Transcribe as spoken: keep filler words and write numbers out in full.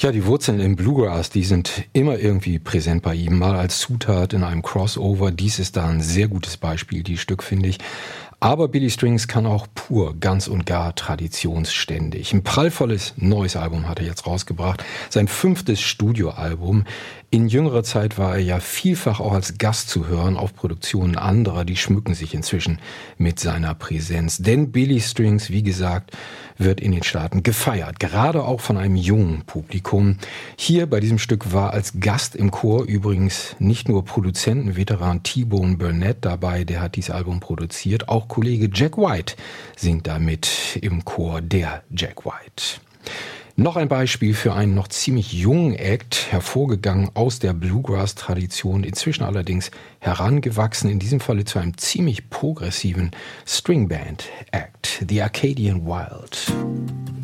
Ja, die Wurzeln im Bluegrass, die sind immer irgendwie präsent bei ihm, mal als Zutat in einem Crossover. Dies ist da ein sehr gutes Beispiel, die Stück, finde ich. Aber Billy Strings kann auch pur, ganz und gar traditionsständig. Ein prallvolles neues Album hat er jetzt rausgebracht. Sein fünftes Studioalbum. In jüngerer Zeit war er ja vielfach auch als Gast zu hören auf Produktionen anderer. Die schmücken sich inzwischen mit seiner Präsenz. Denn Billy Strings, wie gesagt, wird in den Staaten gefeiert. Gerade auch von einem jungen Publikum. Hier bei diesem Stück war als Gast im Chor übrigens nicht nur Produzentenveteran T-Bone Burnett dabei, der hat dieses Album produziert. Auch Kollege Jack White singt damit im Chor, der Jack White. Noch ein Beispiel für einen noch ziemlich jungen Act, hervorgegangen aus der Bluegrass-Tradition, inzwischen allerdings herangewachsen, in diesem Falle zu einem ziemlich progressiven Stringband-Act, The Acadian Wild.